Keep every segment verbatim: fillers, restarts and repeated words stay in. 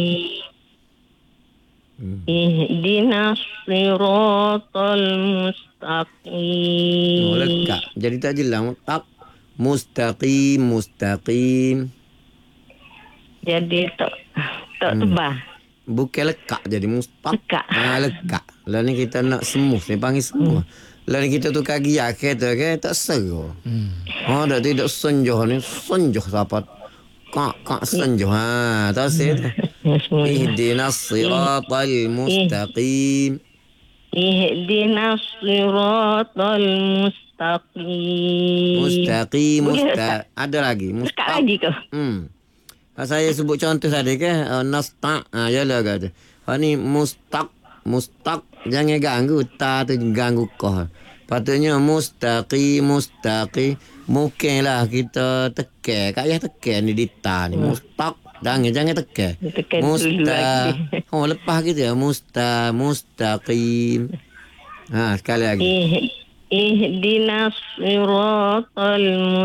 Hmm. Ihdinas siratal mustaqim. Oh, lekak. Jadi tak jelas. Tak. Mustaqim, mustaqim. Jadi tak tak Hmm. tebah. Bukan lekak jadi mustaq. Lekak. Ah, lekak. Lah ni kita nak smooth. Ni panggil semua. Lah ni kita tu kaki akhir tu ke tak seru. Hmm. Oh, dah tidak senjoh ni. Senjoh dapat. Kak, kak senjoh. Ha, tak sih. Ihdinas siratal mustaqim. Ihdinas siratal mustaqim. Mustaqim, Boleh mustaq. Ada lagi. Dekat Mustaq. lagi ke? Hmm. Saya sebut contoh tadi ke. Uh, nastaq. Ha, yalah kata. Ha, ni mustaq. Mustaq. Jangan ganggu. Ta tu ganggu kau. Patutnya mustaqim, mustaqim. Mungkinlah kita tekan. Kak Yah tekan ni di ta ni. Hmm. Mustaq. Jangan, jangan tekan. Tekan Musta. Oh, lepas gitu ya. Musta, mustaqim. Ha, sekali lagi. Eh, ihdinas siratal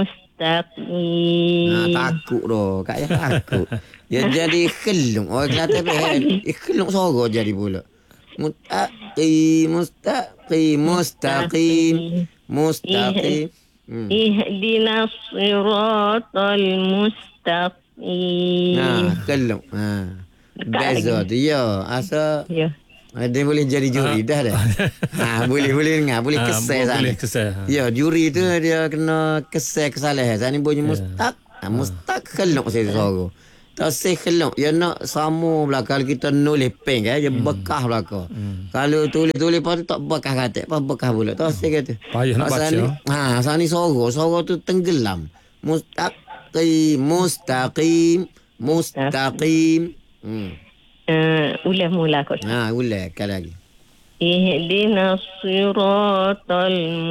mustaqim. Ha, takut doh. Kak Yah takut. Dia jadi kelung. Oh, kelihatan behel. Eh, kelung sorok jadi pula. Mustaqim, mustaqim, mustaqim, mustaqim. Hmm. Ihdinas siratal mustaqim. Nah, kelung. Ha. Beza tu ya. Asa. Ya. Dia boleh jadi juri ha. dah dah. Ha, boleh boleh dengar, boleh ha, kesal sana. Boleh kesal. Ha. Ya, juri tu dia kena kesal kesalahan. Sana bunyi yeah. mustaq. Ha, mustaq kelung saya suara. Tak sih kelung. Ya nak sama belakang kita nulis pen kan, dia hmm. bekah belakang. Hmm. Kalau tulis-tulis lepas tu tak bekah kata, apa bekah pula. Tak sih kata. Payah nak baca. Ha, sana suara, suara tu tenggelam. Mustaqim, mustaqim, mustaqim. Hmm. Uh, ulah mula kot. Ha, ulah sekali lagi. Ihdinas siratal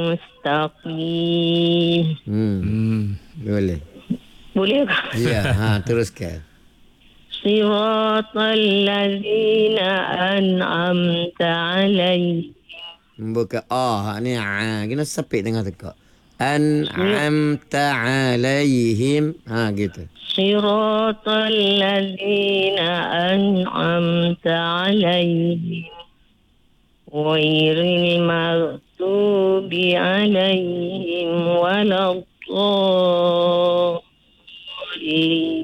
mustaqim. Hmm. hmm. Boleh. Boleh ke? Ya, ha, teruskan. Siratal ladzina an'amta alaihim. Buka ah, ni ah, kena sepik tengah tekak. An'amta alaihim. Ha, gitu. Siratal ladzina an'amta alaihim ghairil maghdubi alaihim waladdallin.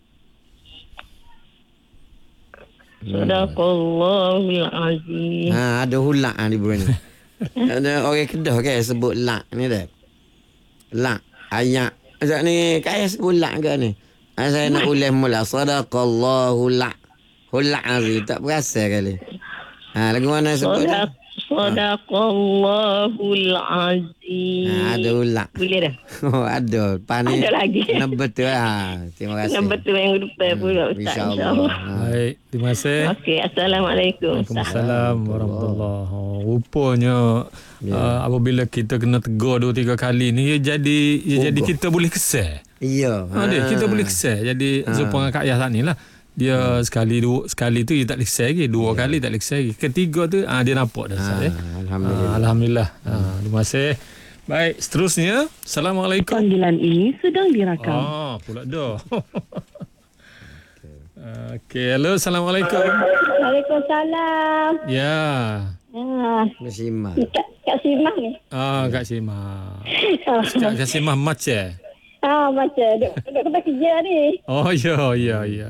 Sadaqallahul azim. Ha, ada hulak ah di bulan ni. Ada orang Kedah kan sebut lak ni dah. Lak ayat. Macam ni kaya sebut lak ke ni? Ha, saya nak ulang mula. Sadaqallahu lak. Hulak azim tak berasa kali. Ha, lagu mana sebut? Sadaq, Sadaqallahul azim. Ha, ada hulak. Boleh dah? Oh, ada. Pani. Ada lagi. Nak betul ha. Terima kasih. Nak betul yang depan pula Ustaz. InsyaAllah. Ha. Baik, terima kasih. Okey, Assalamualaikum. Waalaikumsalam warahmatullahi. Oh, rupanya yeah. uh, apabila kita kena tegur dua tiga kali ni, ia jadi ia oh, jadi God. Kita boleh kesal. Iya. Ha, dia, kita boleh kesal. Jadi ha. Zupang Kak Yah tadi lah. Dia hmm. sekali dua sekali tu dia tak kesal lagi, dua yeah. kali tak kesal lagi. Ketiga tu ah dia nampak dah ha, saya. Alhamdulillah. Ha, alhamdulillah. Ha, terima kasih. Baik, seterusnya. Assalamualaikum. Panggilan ini sedang dirakam. Ah, pula dah. Okey, hello, Assalamualaikum. Waalaikumsalam. Ya. Ah, Kak Simah. Kak, Kak Simah ni. Ah, Kak Simah. Kak, Kak Simah macam. Ah, macam duk duk tempat kerja ni. Oh, ya, ya, ya.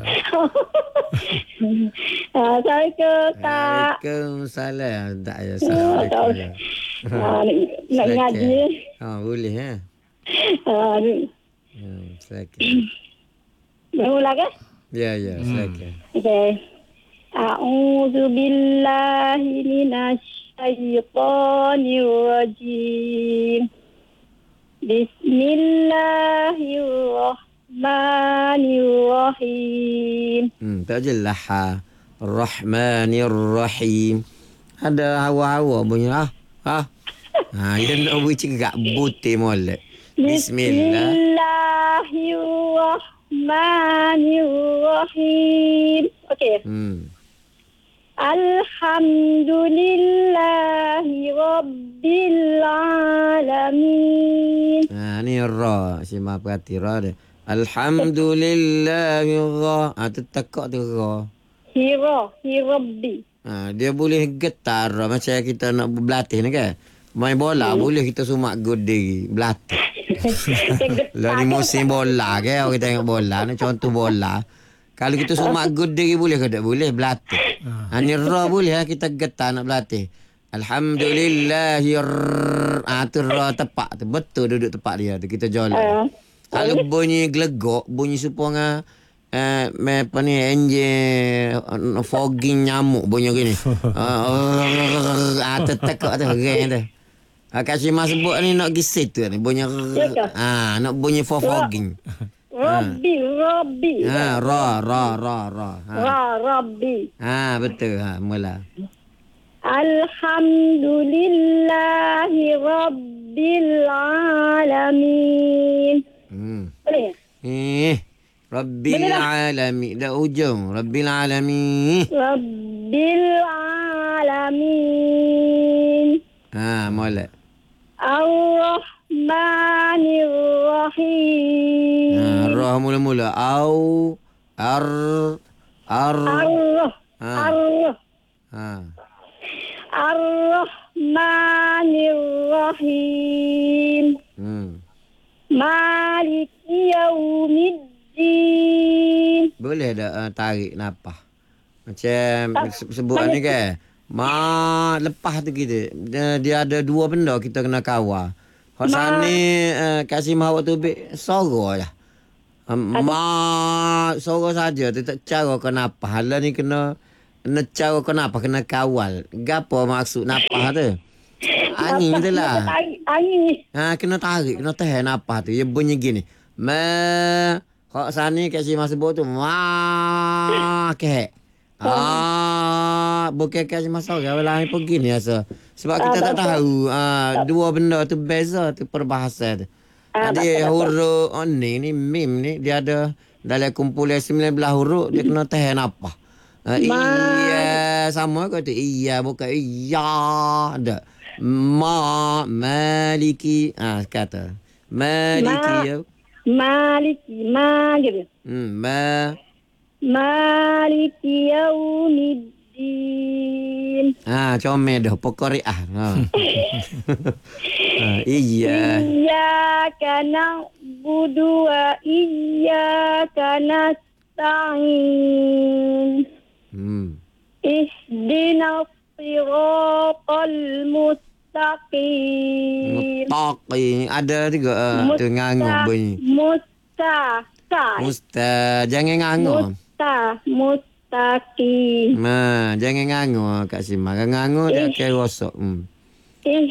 Assalamualaikum, Kak. Waalaikumsalam. Tak ya, Assalamualaikum. Ah, nak, nak ngaji. Ah, boleh ha. Ah, Hmm, silakan. Mula ke? Ya, ya, silakan. Okey. A'udzu billahi minasy syaithanir rajim. Bismillahirrahmanirrahim. Hmm, tak jelas ha. Rahmanirrahim. Ada hawa-hawa bunyi ah. Ha. Ha, dia nak buat cegak butir molek. Bismillah. Bismillahirrahmanirrahim. Okey. Hmm. Alhamdulillahi Rabbil Alamin. Ha, ni ra. Simak perhati ra dia. Alhamdulillahi ra. Ha, tu tekak tu ra. Hiro. Hirabbi. Ha, dia boleh getar macam kita nak berlatih ni kan. Main bola hmm. boleh kita sumak good diri berlatih. Lah ni musim bola ke orang tengok bola ni contoh bola. Kalau kita sumak good diri boleh ke tak boleh berlatih. Ha ni ra boleh lah kita getar nak berlatih. Alhamdulillah ah tu ra tepat tu betul duduk tempat dia tu kita jalan. Kalau bunyi gelegok bunyi supaya Eh, apa ni enjin uh, fogging nyamuk bunyi gini. Ah tetekak tu geng tu. Ah kasih mas sebut ni nak gisit tu ni bunyi ah nak bunyi for fogging. Rabbi, Rabbi. Ha ra ra ra ra. Ra Rabbi. Ha betul ha mula. Alhamdulillahi Rabbil alamin. Hmm. Boleh? Eh Rabbil alamin. Dah ujung. Rabbil alamin. Rabbil alamin. Ha, molek. Ar-Rahmanir Rahim. Ha, roh mula-mula. Au ar ar Ar ha. Ar Ha. Ar-Rahmanir Rahim. Hmm. Maliki Yaumiddin. Boleh tak uh, tarik nafas. Macam se- sebut ni kan. Ma lepas tu kita dia, dia ada dua benda kita kena kawal. Hak sani uh, kasih mahawak tu be soro lah. Um, ma soro saja tu tak cara ke nafas. Hala ni kena kena cara ke nafas kena kawal. Gapo maksud nafas tu? Angin tu lah. Angin. Ha kena tarik, kena tahan nafas tu. Dia bunyi gini. Ma hak sani kasih masa sebut tu ma ke. Ah, bukan kasih masa orang lain pergi ni rasa. Sebab kita tak tahu ah dua benda tu beza tu perbahasan tu. Ada huruf oh, ni ni mim ni dia ada dalam kumpulan sembilan belas huruf dia kena tahan apa. Uh, iya sama ke tu iya bukan iya ada. Ma maliki ah kata. Maliki ya. Maliki ma gitu. Hmm, ma Maliki Yaumiddin. ah comel dah pokok riah. Ha. ha iya. Iyyaka na'budu wa iyyaka nasta'in. Hmm. Ihdinas siratal mustaqim. Mustaqim ada juga uh, tu nganguk bunyi. Musta. Musta jangan nganguk. Musta. Mustaqim. Ma jangan nganguk Kak Sima. Nganguk dia akan rosak. Hmm. Ih